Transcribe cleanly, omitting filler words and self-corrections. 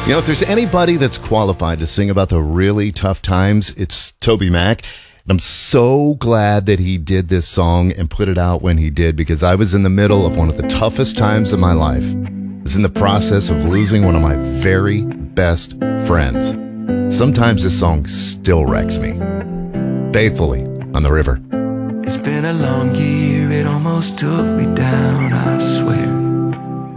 You know, if there's anybody that's qualified to sing about the really tough times, it's Toby Mac. And I'm so glad that he did this song and put it out when he did, because I was in the middle of one of the toughest times of my life. I was in the process of losing one of my very best friends. Sometimes this song still wrecks me. Faithfully on the River. It's been a long year, it almost took me down, I swear.